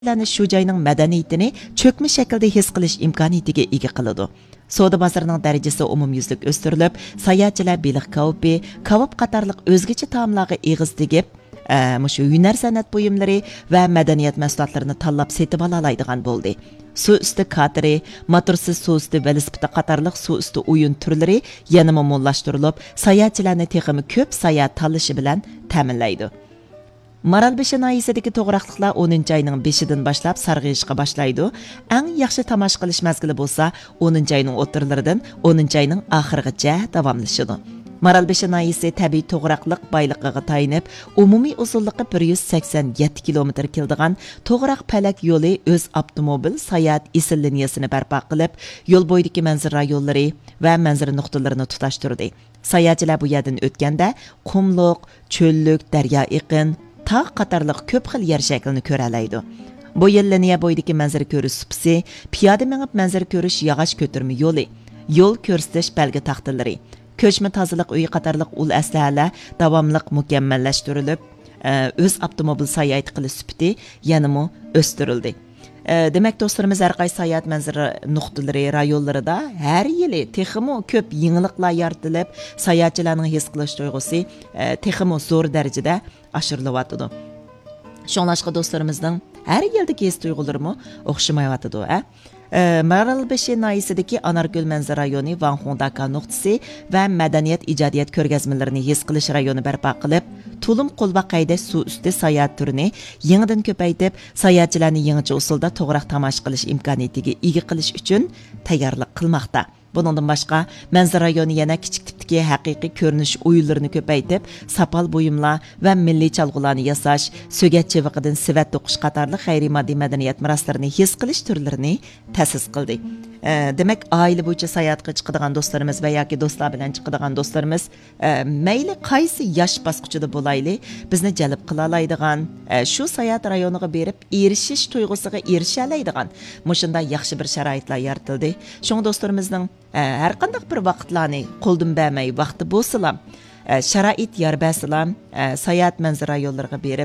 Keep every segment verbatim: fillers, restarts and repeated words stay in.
sayohatlarni shu joyning madaniyatini cho'kma shaklda his qilish imkoniyatiga ega qiladi. Savdo bozorining darajasi umumyuzlik o'stirilib, sayohatchilar beliq kavupi, kavob qatorliq o'zgacha taomlarga eg'iz tegib, mushu hunar san'at buyumlari va madaniyat mahsulotlarini tanlab setib ola oladigan bo'ldi. Suv usti kateri, motorsiz suv usti velosiped qatorliq suv usti o'yin turlari yana mo'llashtirilib, sayohatchilarni texmi ko'p sayohat tanlashi bilan ta'minlaydi. Maralbeshi nahiyasidagi to'g'raqliqlar o'ninchi oyning beshidan boshlab sarg'ayishga boshlaydi. Eng yaxshi tomosha qilish mazgili bo'lsa, o'ninchi oyning o'rtalaridan o'ninchi oyning oxirigacha davomlashadi. Maralbeshi nahiyasi tabiiy to'g'raqliq boyligiga tayinib, umumiy uzunligi bir yuz sakson yetti kilometr keladigan to'g'raq palak yo'li o'z avtomobil sayohat esil liniyasini barpo qilib, yo'l bo'yidagi manzara yo'llari va manzara nuqtalarini tutashtirdi. Sayohatchilar bu yerdan o'tganda qumliq, cho'llik, daryo iqin tog' qatorliq ko'p xil yer shaklini ko'ra oladi. Bu yil liniya bo'yidagi manzara ko'rish supsi, piyoda mengib manzara ko'rish yog'och ko'tirma yo'li, yo'l ko'rsatish belgi taxtalari, ko'chma tozaliq uyi qatorliq ul aslahalar davomliq mukammallashtirilib, o'z avtomobil sayohat qilish sufati yanamo o'stirildi. Demak do'stlarimiz har qaysi sayohat manzara nuqtalari rayonlarida har yili texmo ko'p yangiliklar yaratilib, sayohatchilarning his qilish tuyg'usi texmo zo'r darajada oshirilyotdi. Shunlashqa do'stlarimizning har yildagi his tuyg'ularimi o'xshamayotdi, a? Maralbeshi nahiyasidagi Anargul manzara rayoni Vanxondaka nuqtasi va madaniyat ijodiyat ko'rgazmalarini his qilish rayoni barpo qilib, Tulum qo'lba qayda suv usti sayohat turini yangidan ko'paytib, sayohatchilarni yangicha usulda to'g'ri tomosha qilish imkoniyatiga ega qilish uchun tayyorlik qilmoqda. Bundan boshqa manzara rayoni yana kichik tipdagi haqiqiy ko'rinish o'yinlarini ko'paytib, sapal buyumlar va milliy chalg'ularni yasash, so'gat chiviqidan sivat to'qish qatorli xayriy moddiy madaniyat meroslarini his qilish turlarini ta'sis qildi. E, demak, oila bo'yicha sayohatga chiqadigan do'stlarimiz va yoki do'stlar bilan chiqadigan do'stlarimiz e, mayli qaysi yosh bosqichida bo'layli, bizni jalb qila oladigan, e, shu sayohat rayoniga berib erishish tuyg'usiga erisha oladigan mushunday yaxshi bir sharoitlar yaratildi. Shunga do'stlarimizning har qanday bir vaqtlarni qo'ldan bermay vaqti bo'lsa-ham, sharoit yar bersa-ham, sayohat manzara yo'llariga berib,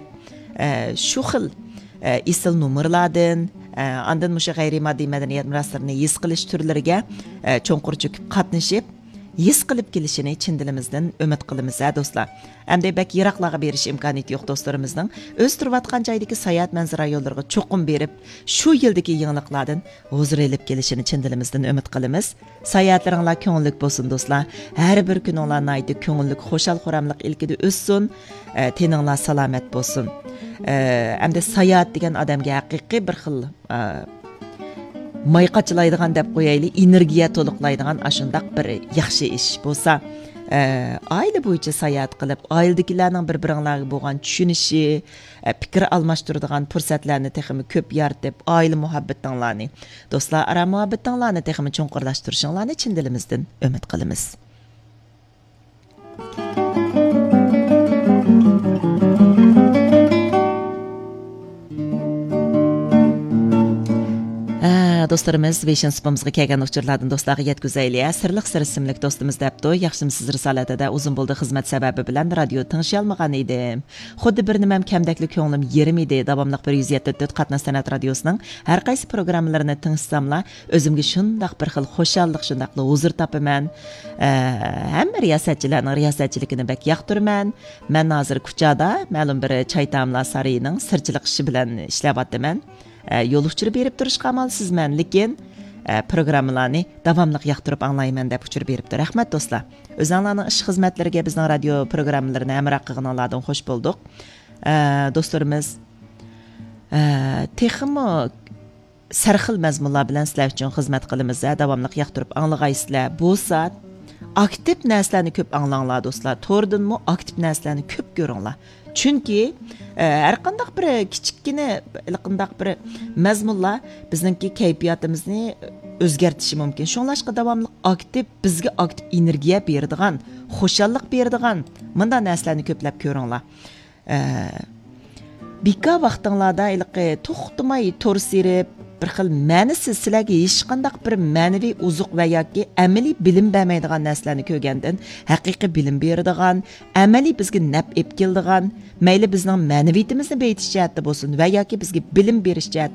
shu xil isil nomerlardan, andan musha g'ayriy moddiy madaniyat meroslarini his qilish turlariga cho'nqur cho'kib qatnashib, his qilib kelishini chin dilimizdan umid qilamiz, do'stlar. Hamda bak yiroqlarga berish imkoniyati yo'q do'stlarimizning o'z turayotgan joydagi sayohat manzara yo'llariga cho'qim berib, shu yildagi yangiliklardan huzur elib kelishini chin dilimizdan umid qilamiz. Sayohatlaringlar ko'ngillik bo'lsin do'stlar. Har bir kuninglarni aytdi ko'ngillik, xo'shal xo'ramlik ilkida o'ssin, teninglar salomat bo'lsin. Hamda sayohat degan odamga haqiqiy bir xil may qachilaydigan deb qo'yayli, energiya to'liqlaydigan ashundaq bir yaxshi ish bo'lsa, oila bo'yicha sayohat qilib, oiladagilarning bir-biringlarga bo'lgan tushunishi, fikr almashtiradigan fursatlarni texmi ko'p yaratib, oila muhabbatinglarni, do'stlar ara muhabbatinglarni texmi cho'nqurlashtirishinglarni chin dilimizdan umid qilamiz. Dostlarımız Vision Spamızga kelgan uchurlardan do'stlarga yetkazaylik. Sirliq sir ismlik do'stimiz debdi. Yaxshimisiz risolatida uzun bo'ldi xizmat sababi bilan radio tingshi olmagan edim. Xuddi bir nimam kamdakli ko'nglim yerim edi. Davomli bir yuz yetti to'rt qatna san'at radiosining har qaysi programmalarini tingsamla o'zimga shundaq bir xil xo'shallik, shundaqli huzur topaman. Hamma riyosatchilarning riyosatchiligini bak yoqtiraman. Men hozir kuchada ma'lum bir choy taomlar sariyining sirchilik ishi bilan ishlayapman. Yo'l uchirib berib turishga amalsizman, lekin programmalarni davomli yoqtirib anglayman deb uchirib beribdi. Rahmat do'stlar. O'zinglarning ish xizmatlariga bizning radio programmalarini hamroh qilganlardan xush bo'ldik. Do'stlarimiz, texmo sarxil mazmunlar bilan sizlar uchun xizmat qilamiz. Davomli yoqtirib anglag'aysizlar. Bo'lsa, aktiv narsalarni ko'p anglanglar do'stlar. To'rdinmi aktiv narsalarni ko'p ko'ringlar. Chunki har qanday bir kichikgina qanday bir mazmunlar bizningki kayfiyatimizni o'zgartirishi mumkin. Shunlashqa davomli aktiv, bizga aktiv energiya beradigan, xo'shallik beradigan bunday narsalarni ko'plab ko'ringlar. Bika vaqtinglarda to'xtamay to'r serib, bir xil ma'nisiz sizlarga hech qanday bir ma'naviy uzuq va yoki amaliy bilim bermaydigan narsalarni ko'rgandan haqiqiy bilim beradigan, amaliy bizga naf ep keladigan, mayli bizning ma'naviyatimizni beyitish jihatda bo'lsin va yoki bizga bilim berish jihatda